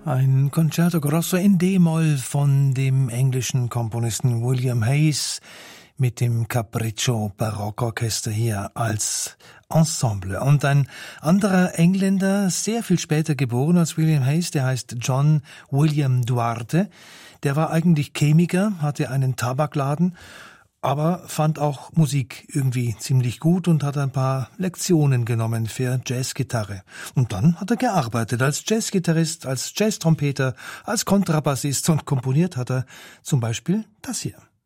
Ein Concerto Grosso in D-Moll von dem englischen Komponisten William Hayes mit dem Capriccio Barockorchester hier als Ensemble. Und ein anderer Engländer, sehr viel später geboren als William Hayes, der heißt John William Duarte. Der war eigentlich Chemiker, hatte einen Tabakladen, aber fand auch Musik irgendwie ziemlich gut und hat ein paar Lektionen genommen für Jazzgitarre. Und dann hat er gearbeitet als Jazzgitarrist, als Jazztrompeter, als Kontrabassist und komponiert hat er zum Beispiel das hier.